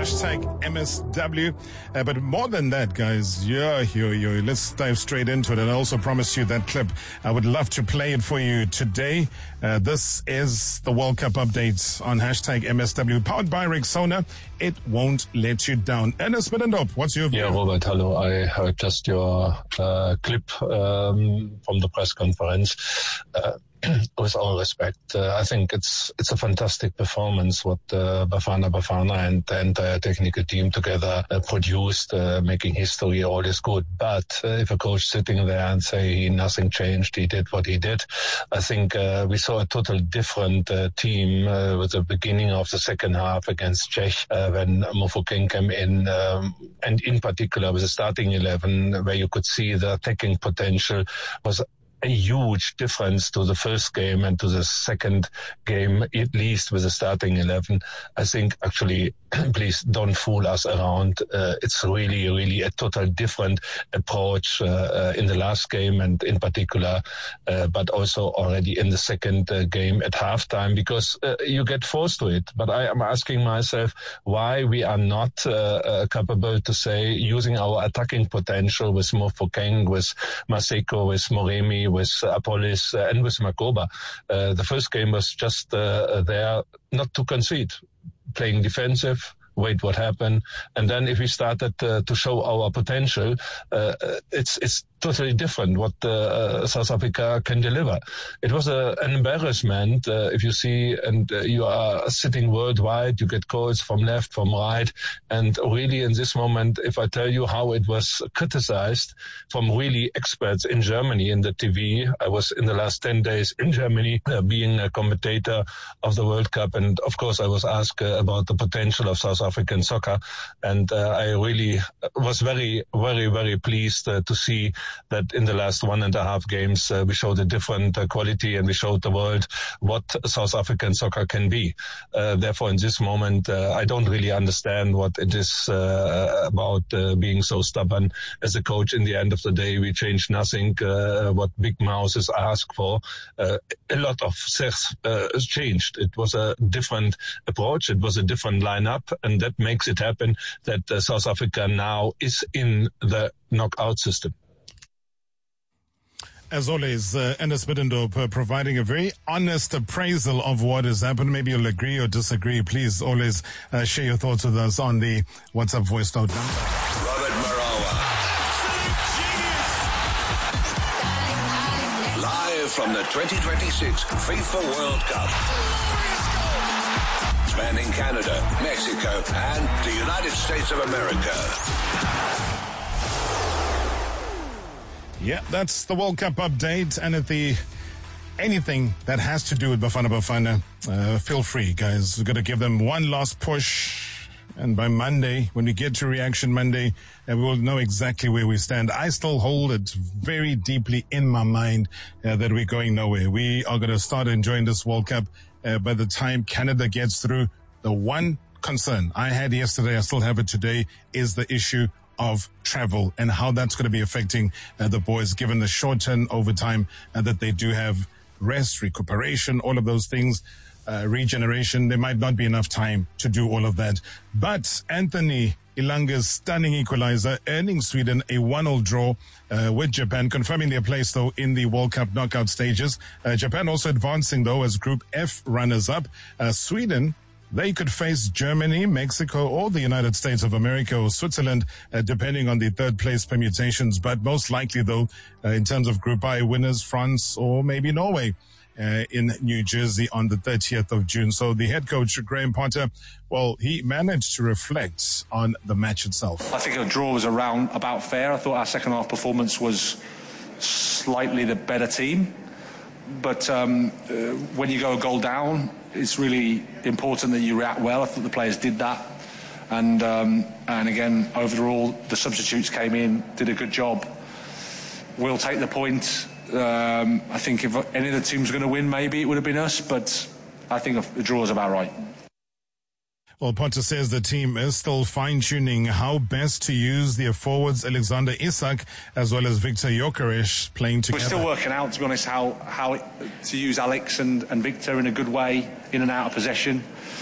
Hashtag MSW. But more than that, guys, let's dive straight into it. And I also promised you that clip. I would love to play it for you today. This is the World Cup update on hashtag MSW, powered by Rexona. It won't let you down. Ernest Middendorp, what's your view? Yeah, Robert, hello. I heard just your clip from the press conference. With all respect, I think it's a fantastic performance what Bafana and the entire technical team together produced, making history. All is good. But if a coach sitting there and say nothing changed, he did what he did, I think we saw a totally different team with the beginning of the second half against Czech when Mofokeng came in, and in particular with the starting 11, where you could see the attacking potential was a huge difference to the first game and to the second game, at least with the starting 11. I think actually, please don't fool us around. It's really, really a total different approach in the last game and in particular, but also already in the second game at halftime, because you get forced to it. But I am asking myself why we are not capable to say, using our attacking potential with Mofokeng, with Maseko, with Moremi, with Apolis and with Makoba. The first game was just there not to concede, playing defensive, wait what happened. And then if we started to show our potential, it's totally different what South Africa can deliver. It was an embarrassment if you see, and you are sitting worldwide, you get calls from left, from right, and really in this moment, if I tell you how it was criticized from really experts in Germany in the TV, I was in the last 10 days in Germany being a commentator of the World Cup, and of course I was asked about the potential of South African soccer, and I really was very, very, very pleased to see that in the last 1.5 games we showed a different quality, and we showed the world what South African soccer can be. Therefore, in this moment, I don't really understand what it is about being so stubborn as a coach. In the end of the day, we changed nothing. What Big Mouse is asked for, a lot of things changed. It was a different approach. It was a different lineup, and that makes it happen that South Africa now is in the knockout system. As always, Ernest Middendorp providing a very honest appraisal of what has happened. Maybe you'll agree or disagree. Please always share your thoughts with us on the WhatsApp voice note number. Robert Marawa. Live from the 2026 FIFA World Cup. Spanning Canada, Mexico, and the United States of America. Yeah, that's the World Cup update. And at anything that has to do with Bafana, feel free, guys. We've got to give them one last push. And by Monday, when we get to Reaction Monday, we will know exactly where we stand. I still hold it very deeply in my mind that we're going nowhere. We are going to start enjoying this World Cup by the time Canada gets through. The one concern I had yesterday, I still have it today, is the issue of travel and how that's going to be affecting the boys, given the short-term overtime that they do have, rest, recuperation, all of those things, regeneration. There might not be enough time to do all of that. But Anthony Ilanga's stunning equalizer, earning Sweden a 1-1 draw with Japan, confirming their place, though, in the World Cup knockout stages. Japan also advancing, though, as Group F runners-up. Sweden, they could face Germany, Mexico, or the United States of America or Switzerland, depending on the third place permutations. But most likely, though, in terms of Group I winners, France or maybe Norway in New Jersey on the 30th of June. So the head coach, Graham Potter, well, he managed to reflect on the match itself. I think a draw was about fair. I thought our second half performance was slightly the better team. But when you go a goal down, it's really important that you react well. I thought the players did that. And again, overall, the substitutes came in, did a good job. We'll take the point. I think if any of the teams were going to win, maybe it would have been us. But I think a draw is about right. Well, Potter says the team is still fine-tuning how best to use their forwards, Alexander Isak, as well as Victor Gyökeres playing together. We're still working out, to be honest, how to use Alex and Victor in a good way, in and out of possession.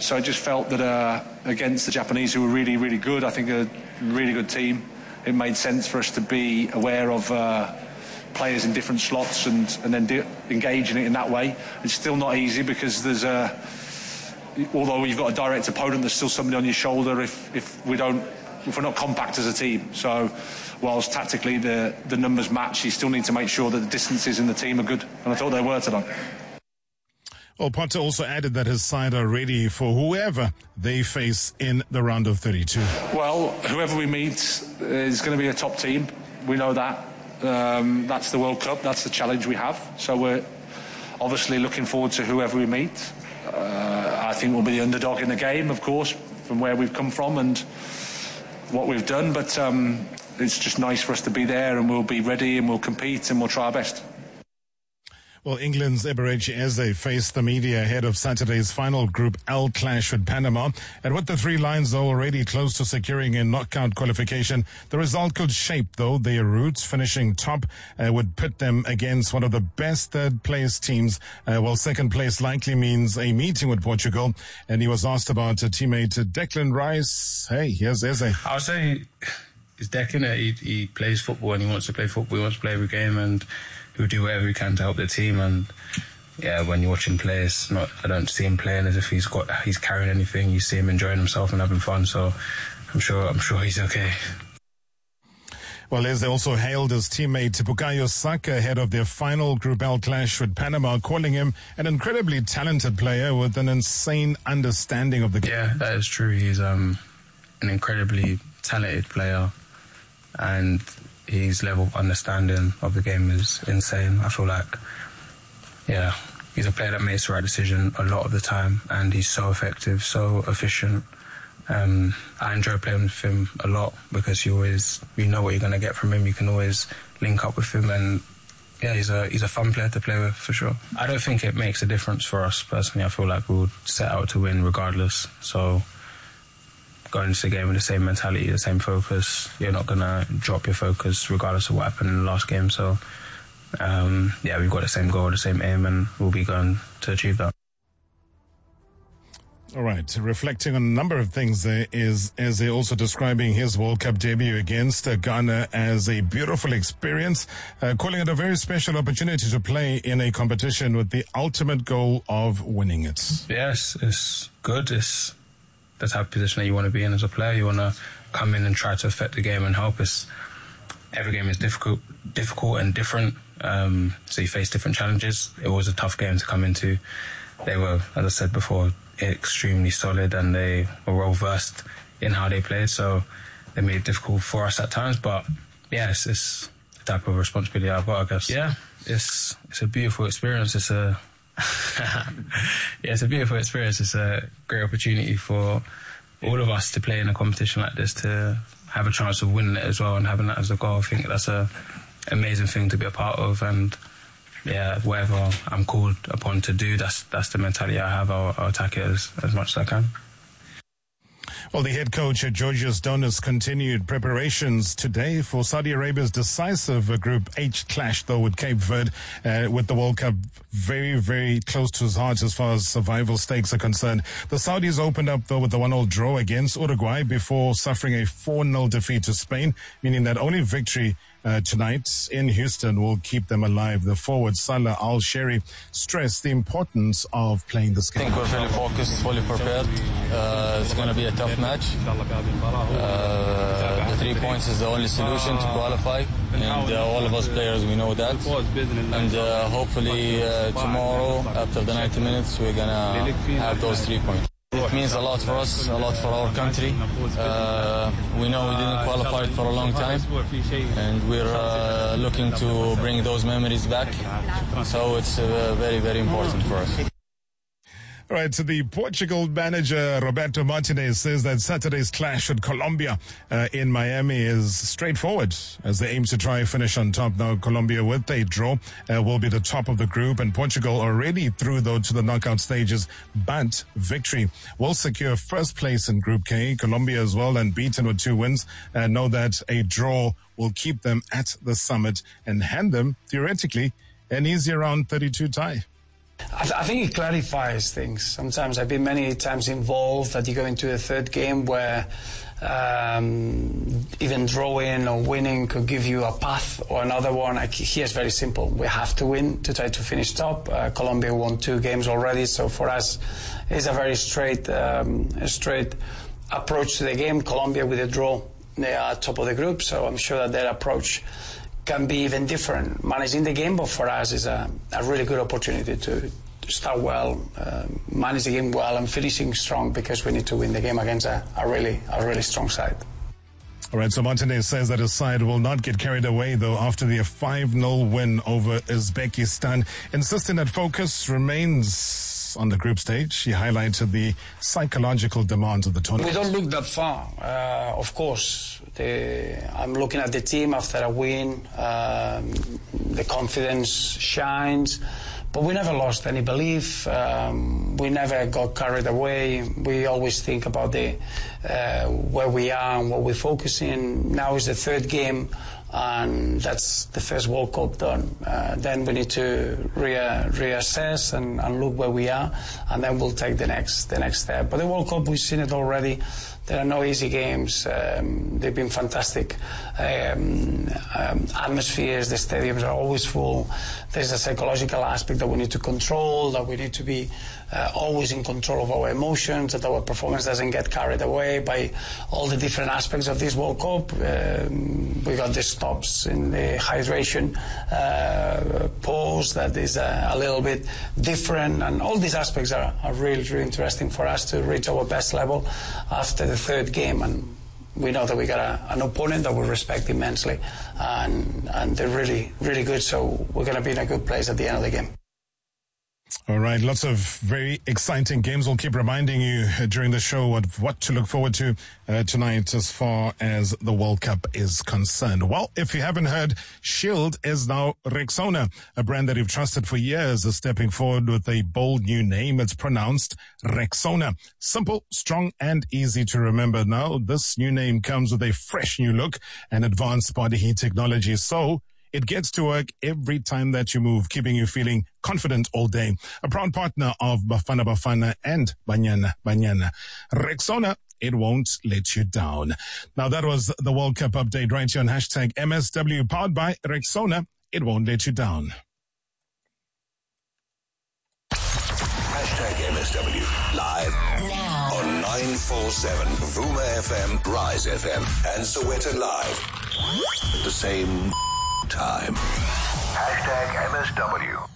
So I just felt that against the Japanese, who were really, really good, I think a really good team, it made sense for us to be aware of players in different slots and then engage in it in that way. It's still not easy because there's although you've got a direct opponent, there's still somebody on your shoulder if we're not compact as a team. So whilst tactically the numbers match, you still need to make sure that the distances in the team are good, and I thought they were tonight. Well, Potter also added that his side are ready for whoever they face in the round of 32. Well, whoever we meet is going to be a top team. We know that. That's the World Cup. That's the challenge we have. So we're obviously looking forward to whoever we meet. I think we'll be the underdog in the game, of course, from where we've come from and what we've done. But it's just nice for us to be there, and we'll be ready and we'll compete and we'll try our best. Well, England's Eberechi Eze faced the media ahead of Saturday's final Group L clash with Panama. And with the three lions already close to securing a knockout qualification, the result could shape, though, their route. Finishing top would pit them against one of the best third-place teams, while second place likely means a meeting with Portugal. And he was asked about teammate Declan Rice. Hey, here's Eze. I'll say it's Declan. He plays football and he wants to play football. He wants to play every game, and he'll do whatever he can to help the team. And yeah, when you watch him play, I don't see him playing as if he's carrying anything. You see him enjoying himself and having fun. So I'm sure he's okay. Well, Eze also hailed his teammate Bukayo Saka ahead of their final Group L clash with Panama, calling him an incredibly talented player with an insane understanding of the game. Yeah, that is true. He's an incredibly talented player, and his level of understanding of the game is insane. I feel like, yeah, he's a player that makes the right decision a lot of the time, and he's so effective, so efficient. I enjoy playing with him a lot because you know what you're going to get from him. You can always link up with him, and yeah, he's a fun player to play with for sure. I don't think it makes a difference for us personally. I feel like we would set out to win regardless. So going into the game with the same mentality, the same focus. You're not going to drop your focus regardless of what happened in the last game. So, yeah, we've got the same goal, the same aim, and we'll be going to achieve that. All right, reflecting on a number of things there is Eze also describing his World Cup debut against Ghana as a beautiful experience, calling it a very special opportunity to play in a competition with the ultimate goal of winning it. Yes, it's good. It's the type of position that you want to be in as a player. You want to come in and try to affect the game and help us. Every game is difficult and different, so you face different challenges. It was a tough game to come into. They were, as I said before, extremely solid, and they were well versed in how they played, so they made it difficult for us at times. But yeah, it's the type of responsibility I've got, I guess. Yeah, it's a beautiful experience. It's a a beautiful experience. It's a great opportunity for all of us to play in a competition like this, to have a chance of winning it as well and having that as a goal. I think that's an amazing thing to be a part of, and yeah, whatever I'm called upon to do, that's the mentality I have. I'll attack it as much as I can. Well, the head coach, Georgios Donis, continued preparations today for Saudi Arabia's decisive Group H clash, though, with Cape Verde, with the World Cup very, very close to his heart as far as survival stakes are concerned. The Saudis opened up, though, with a 1-1 draw against Uruguay before suffering a 4-0 defeat to Spain, meaning that only victory tonight in Houston will keep them alive. The forward, Salah Al-Sheri, stressed the importance of playing this game. I think we're fully focused, fully prepared. It's going to be a tough match. The 3 points is the only solution to qualify, and all of us players, we know that. And hopefully tomorrow, after the 90 minutes, we're going to have those 3 points. It means a lot for us, a lot for our country. We know we didn't qualify for a long time, and we're looking to bring those memories back. So it's very, very important for us. All right, so the Portugal manager, Roberto Martinez, says that Saturday's clash with Colombia in Miami is straightforward as they aim to try and finish on top. Now, Colombia, with a draw, will be the top of the group, and Portugal already through, though, to the knockout stages, but victory will secure first place in Group K. Colombia as well, unbeaten with 2 wins, know that a draw will keep them at the summit and hand them, theoretically, an easy round 32 tie. I think it clarifies things. Sometimes I've been many times involved that you go into a third game where even drawing or winning could give you a path or another one. Here it's very simple. We have to win to try to finish top. Colombia won 2 games already, so for us it's a very straight approach to the game. Colombia with a draw, they are top of the group, so I'm sure that their approach can be even different managing the game, but for us it's a really good opportunity to start well, manage the game well, and finishing strong, because we need to win the game against a really strong side. All right, so Martinez says that his side will not get carried away, though, after their 5-0 win over Uzbekistan, insisting that focus remains on the group stage. He highlighted the psychological demands of the tournament. We don't look that far, of course. I'm looking at the team after a win. The confidence shines. But we never lost any belief. We never got carried away. We always think about where we are and what we're focusing. Now is the 3rd game, and that's the first World Cup done. Then we need to reassess and look where we are, and then we'll take the next step. But the World Cup, we've seen it already. There are no easy games. They've been fantastic. Atmospheres, the stadiums are always full. There's a psychological aspect that we need to control, that we need to be always in control of our emotions, that our performance doesn't get carried away by all the different aspects of this World Cup. We got the stops in the hydration pause that is a little bit different, and all these aspects are really, really interesting for us to reach our best level after the 3rd game. And we know that we got an opponent that we respect immensely, and they're really, really good, so we're going to be in a good place at the end of the game. All right, lots of very exciting games. We'll keep reminding you during the show of what to look forward to tonight as far as the World Cup is concerned. Well, if you haven't heard, Shield is now Rexona, a brand that you've trusted for years, is stepping forward with a bold new name. It's pronounced Rexona. Simple, strong, and easy to remember. Now, this new name comes with a fresh new look and advanced body heat technology. So it gets to work every time that you move, keeping you feeling confident all day. A proud partner of Bafana Bafana and Banyana Banyana. Rexona, it won't let you down. Now, that was the World Cup update right here on hashtag MSW, powered by Rexona. It won't let you down. Hashtag MSW, live now on 947 Vuma FM, Rise FM, and Sowetan Live. At the same time. Hashtag MSW.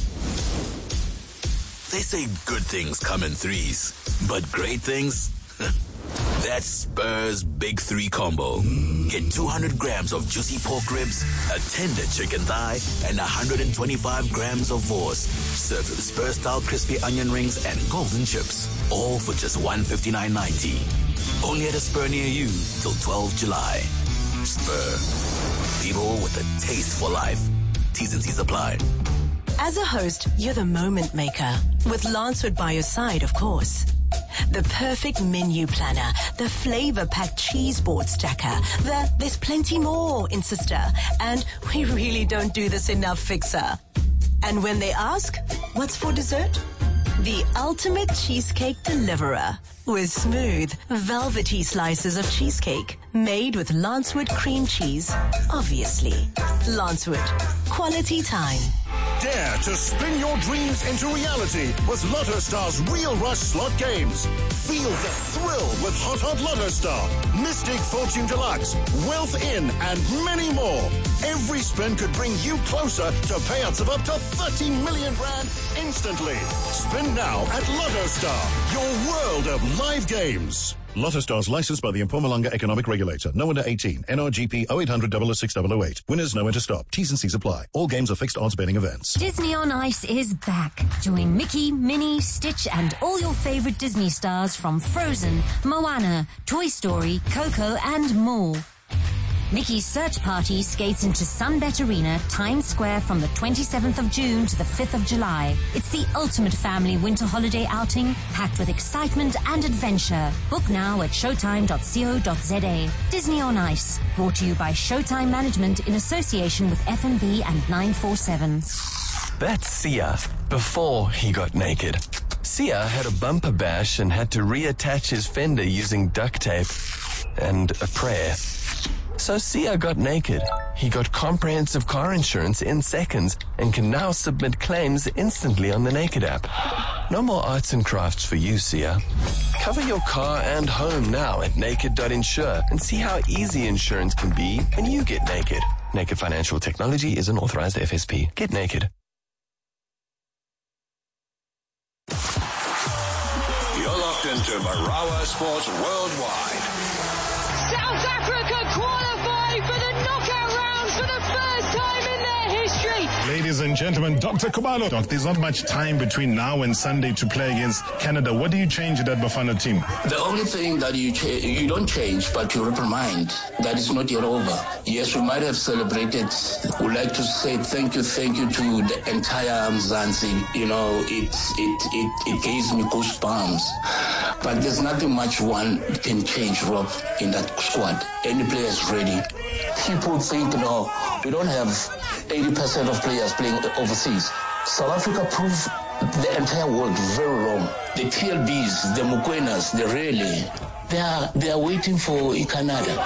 They say good things come in threes, but great things? That's Spur's Big 3 combo. Get 200 grams of juicy pork ribs, a tender chicken thigh, and 125 grams of Vors. Served with Spur-style crispy onion rings and golden chips. All for just $159.90. Only at a Spur near you till 12 July. Spur. People with a taste for life. T's and C's apply. As a host, you're the moment maker. With Lancewood by your side, of course. The perfect menu planner, the flavor-packed cheese board stacker, there's plenty more in Sister, and we really don't do this enough fixer. And when they ask, what's for dessert? The ultimate cheesecake deliverer with smooth, velvety slices of cheesecake made with Lancewood cream cheese, obviously. Lancewood, quality time. Dare to spin your dreams into reality with Lotto Star's Real Rush slot games. Feel the thrill with Hot Hot Lotto Star, Mystic Fortune Deluxe, Wealth In, and many more. Every spin could bring you closer to payouts of up to 30 million rand instantly. Spin now at Lotto Star, your world of live games. Lotto Stars licensed by the Mpumalanga Economic Regulator. No under 18. NRGP 0800 006 008. Winners know when to stop. T's and C's apply. All games are fixed odds betting events. Disney on Ice is back. Join Mickey, Minnie, Stitch, and all your favorite Disney stars from Frozen, Moana, Toy Story, Coco, and more. Mickey's Search Party skates into Sunbet Arena, Times Square from the 27th of June to the 5th of July. It's the ultimate family winter holiday outing, packed with excitement and adventure. Book now at showtime.co.za. Disney on Ice, brought to you by Showtime Management in association with F&B and 947. That's Sia, before he got naked. Sia had a bumper bash and had to reattach his fender using duct tape and a prayer. So Sia got naked. He got comprehensive car insurance in seconds and can now submit claims instantly on the Naked app. No more arts and crafts for you, Sia. Cover your car and home now at naked.insure and see how easy insurance can be when you get naked. Naked Financial Technology is an authorized FSP. Get naked. You're locked into Marawa Sports Worldwide. South Africa qualify for the knockout rounds for the first time in their history. Ladies and gentlemen, Dr. Khumalo. Doc, there's not much time between now and Sunday to play against Canada. What do you change in that Bafana team? The only thing that you don't change, but you reprimand, that is not yet over. Yes, we might have celebrated. We'd like to say thank you to the entire Mzansi. You know, it gives me goosebumps. But there's nothing much one can change, Rob, in that squad. Any player is ready. People think, no, we don't have 80% of players playing overseas. South Africa proved the entire world very wrong. The TLBs, the Mukwenas, the Rele, they are waiting for Canada.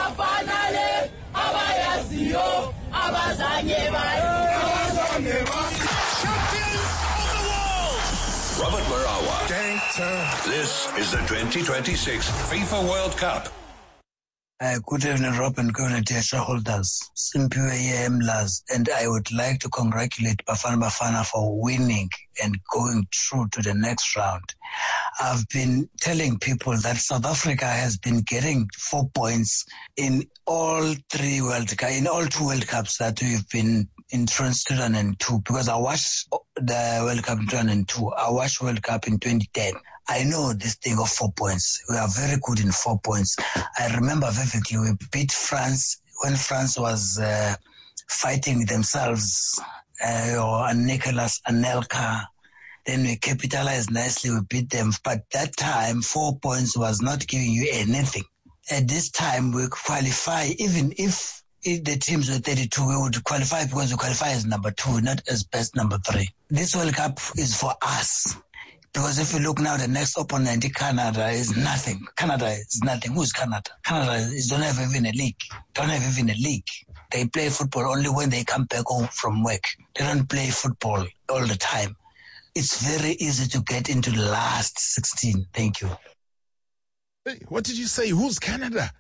Robert Marawa. This is the 2026 FIFA World Cup. Good evening, Rob, and good evening, dear shareholders. Simpiwe here, Mlas, and I would like to congratulate Bafana for winning and going through to the next round. I've been telling people that South Africa has been getting 4 points in all two World Cups that we've been in 2002, because I watched the World Cup in 2002. I watched World Cup in 2010. I know this thing of 4 points. We are very good in 4 points. I remember vividly we beat France when France was fighting themselves, or Nicolas Anelka. Then we capitalized nicely, we beat them. But that time, 4 points was not giving you anything. At this time, we qualify, even if the teams were 32, we would qualify because we qualify as number 2, not as best number 3. This World Cup is for us. Because if you look now, the next opponent, Canada, is nothing. Canada is nothing. Who's Canada? Canada don't have even a league. They play football only when they come back home from work. They don't play football all the time. It's very easy to get into the last 16. Thank you. Hey, what did you say? Who's Canada?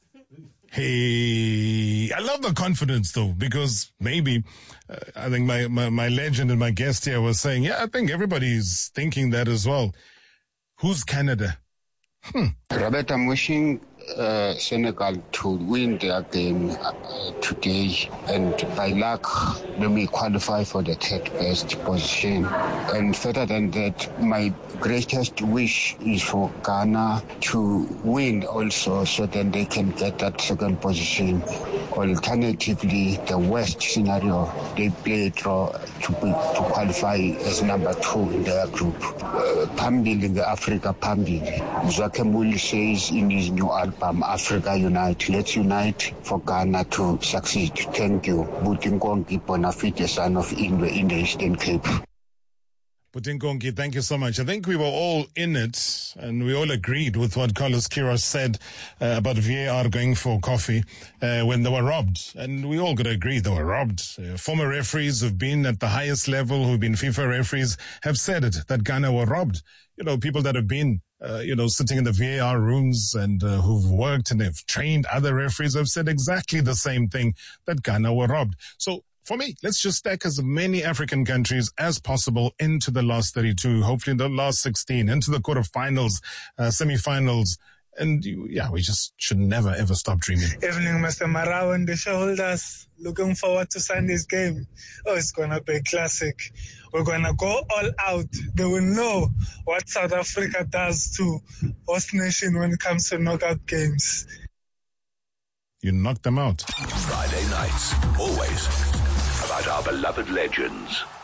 Hey, I love the confidence though, because maybe I think my legend and my guest here was saying, yeah, I think everybody's thinking that as well. Who's Canada? Robert, I'm wishing Senegal to win their game today, and by luck they may qualify for the third best position. And further than that, my greatest wish is for Ghana to win also, so then they can get that second position. Alternatively, the worst scenario, they play a draw to qualify as number 2 in their group. Pambili in the Africa Pambili. Zwakemuli says in his new album, Africa Unite. Let's unite for Ghana to succeed. Thank you. Butinkongi Bonafide, son of Indwe in the Eastern Cape. Butinkongi, thank you so much. I think we were all in it, and we all agreed with what Carlos Queiroz said about VAR going for coffee when they were robbed. And we all got to agree they were robbed. Former referees who've been at the highest level, who've been FIFA referees, have said it, that Ghana were robbed. You know, people that have been sitting in the VAR rooms and who've worked and have trained other referees have said exactly the same thing, that Ghana were robbed. So for me, let's just stack as many African countries as possible into the last 32, hopefully in the last 16, into the quarterfinals, semifinals. And we just should never, ever stop dreaming. Evening, Mr. Marawa and the shareholders. Looking forward to Sunday's game. Oh, it's going to be a classic. We're going to go all out. They will know what South Africa does to host nation when it comes to knockout games. You knocked them out. Friday nights, always about our beloved legends.